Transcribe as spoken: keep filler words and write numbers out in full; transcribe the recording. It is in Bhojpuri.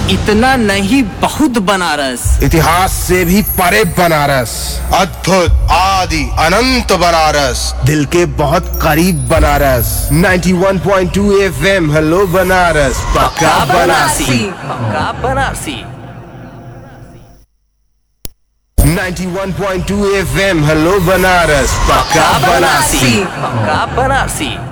इतना नहीं बहुत बनारस, इतिहास से भी परे बनारस, अद्भुत आदि अनंत बनारस, दिल के बहुत करीब बनारस। इक्यानवे पॉइंट दो एफएम हेलो बनारस, पक्का बनारसी, पक्का बनारसी। इक्यानवे पॉइंट दो एफएम हेलो बनारस, पक्का बनारसी, पक्का बनारसी।